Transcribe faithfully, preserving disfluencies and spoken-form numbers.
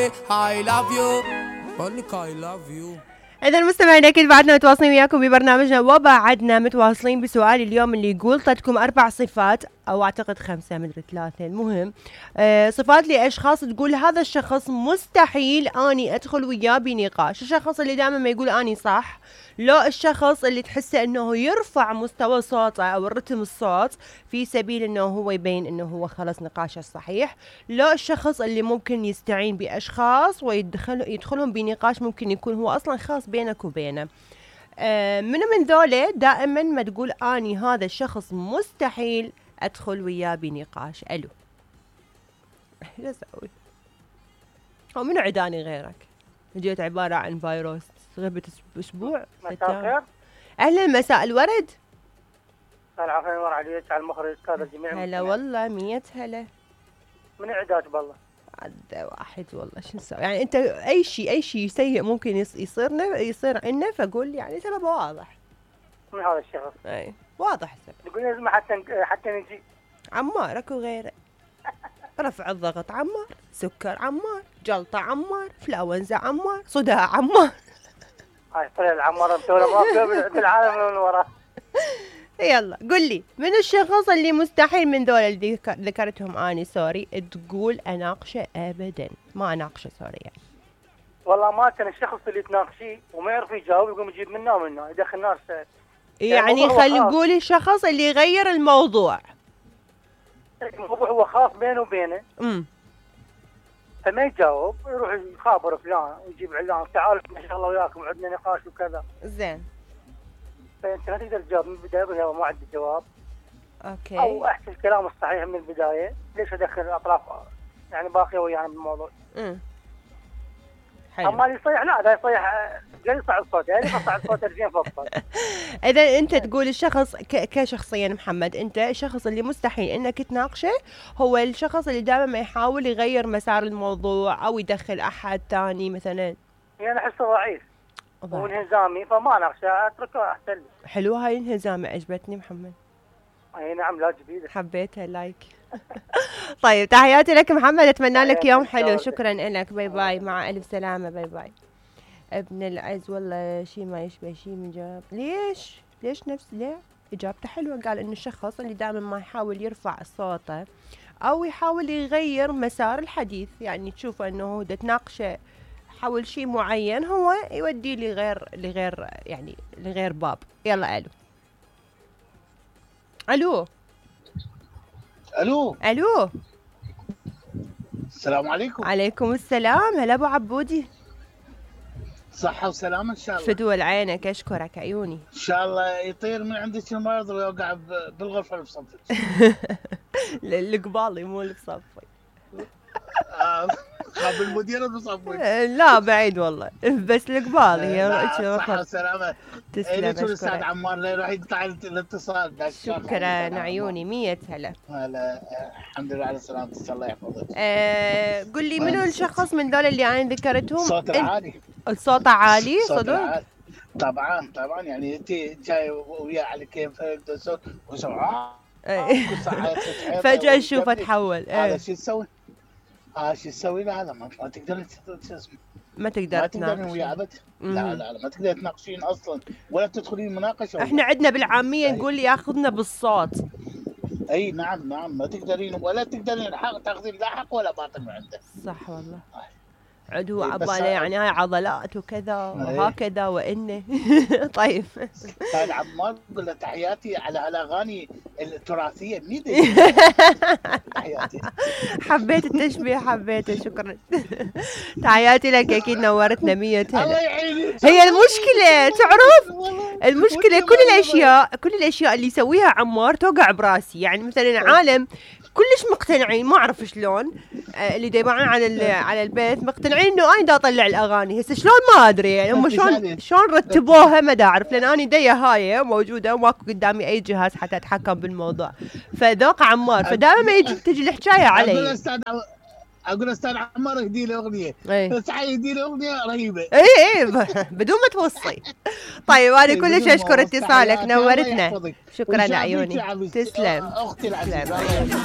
I love you بقول لك I love you. إذا مستمعينا أكيد بعدنا متواصلين وياكم ببرنامجنا، وبعدنا متواصلين بسؤال اليوم اللي يقول طلعتكم أربع صفات أو أعتقد خمسة مدري ثلاثة، المهم آه صفات لأشخاص تقول هذا الشخص مستحيل أني أدخل وياه بنقاش. الشخص اللي دائما ما يقول أني صح، لو الشخص اللي تحسه أنه يرفع مستوى صوته أو الرتم الصوت في سبيل أنه هو يبين أنه هو خلص نقاشه الصحيح، لو الشخص اللي ممكن يستعين بأشخاص ويدخل يدخلهم بنقاش ممكن يكون هو أصلا خاص بينك وبينه. آه من من ذولا دائما ما تقول أني هذا الشخص مستحيل أدخل وياه بنقاش. ألو لا أسوي هو من عداني غيرك؟ جيت عبارة عن فيروس غبت أسبوع. مساء الخير. أهلا مساء الورد. العافية نور عليك على المخرج كذا الجميع. هلا والله مية هلا. من عداك بالله. عد واحد والله شو نسوي يعني أنت أي شيء أي شيء سيء ممكن يصيرنا يصير عنا فقول يعني سبب واضح. من هذا الشخص؟ أي واضح السبب. تقول لازم حتى حتى نجي. عمار اكو غيره. رفع الضغط عمار، سكر عمار، جلطة عمار، فلاونزا عمار، صداع عمار. هاي طلع العمار متولى ما في العالم من وراه. يلا قل لي من الشخص اللي مستحيل من دول اللي ذكرتهم اني سوري تقول اناقشه ابدا، ما اناقشه سوري يعني. والله ما كان الشخص اللي تناقشيه وما يعرف يجاوب يقوم يجيب منه ومنه يدخل ناس. يعني خلي نقول الشخص اللي يغير الموضوع. الموضوع هو خاص بينه وبينه. امم فما يجاوب يروح يخابر فلان ويجيب علان تعال ما شاء الله وياكم عندنا نقاش وكذا. زين. فانت ما تقدر تجاوب من البدايه ولا ما عندي جواب. اوكي. او احكي الكلام الصحيح من البدايه، ليش ادخل الاطراف يعني باقيه ويانا بالموضوع. امم حلو. اما اللي يصيح لا هذا يصيح جاي يصعد صوته يعني يصعد صوته رجين فوق صوته. اذا انت تقول الشخص ك- كشخصيا محمد انت الشخص اللي مستحيل انك تناقشه هو الشخص اللي دائما ما يحاول يغير مسار الموضوع او يدخل احد ثاني مثلا. يعني احسه ضعيف وانهزامي فما ناقشه اتركه احسن لي. حلوه هاي الانهزامه عجبتني محمد. اي نعم لا جديده حبيتها لايك. طيب تحياتي لك محمد، اتمنى لك يوم حلو. شكرا لك، باي باي مع الف سلامه. باي باي. ابن العز والله شيء ما يشبه شيء من جواب. ليش ليش نفس ليه اجابته حلوه. قال ان الشخص اللي دائما ما يحاول يرفع صوته او يحاول يغير مسار الحديث، يعني تشوفه انه هو تناقشه حول شيء معين هو يوديه لغير لغير يعني لغير باب. يلا الو الو الو الو السلام عليكم. عليكم السلام. هلا ابو عبودي. صحة وسلامة ان شاء الله. فدوى عينك اشكرك عيوني. ان شاء الله يطير من عندك المرض ويوقع بالغرفة اللي بصفك. القبالي مو اللي بصفي. خاب المدير بصفك. لا بعيد والله بس القبالي هي. صحة وسلامة. تسلم اشكرك. الاستاذ عمار لا يروح يقطع الاتصال. شكرا عيوني مية هلا. هلا الحمد لله على سلامتك الله يحفظك. آه قل لي منو الشخص من ذول اللي انا ذكرتهم؟ الصوت العالي. الصوت عالي صدق؟ طبعا طبعا يعني انت جاي وياه على كيف الصوت وسرعه فجأة نشوفه تحول. هذا شو تسوي؟ اه شو تسوي؟ لا لا ما تقدر ما تقدر تناقش وياه ابد. لا لا ما تقدر تناقشين اصلا ولا تدخلين مناقشه. احنا عندنا بالعاميه نقول ياخذنا بالصوت. اي نعم نعم ما تقدرين ولا تقدرين حق تاخذين لا حق ولا باطل من عنده. صح والله. عدو عباله يعني هاي عضلات وكذا وهكذا وانه. طيب كان عمار قل له تحياتي على الاغاني التراثيه منين. تحياتي. حبيت التشبيه حبيته شكرا. تحياتي لك اكيد نورتنا مية هلا. هي المشكله تعرف المشكله كل الاشياء كل الاشياء اللي يسويها عمار توقع براسي. يعني مثلا عالم كلش مقتنعين ما اعرف شلون آه اللي دايبعون على على البيت مقتنعين انه انا دا اطلع الاغاني. هسه شلون ما ادري يعني هم شلون شلون رتبوها ما دا اعرف لان انا ديه هاي موجوده وماكو قدامي اي جهاز حتى اتحكم بالموضوع. فذوق عمار فدائما ما يجي تجي الحكايه علي. اقول استاذ اقول استاذ عمار اهدي له اغنيه بس اهدي له اغنيه رهيبه. اي اي بدون ما توصي. طيب انا كلش اشكر اتصالك نورتنا. شكرا عيوني. تسلم. اختي العزيزه.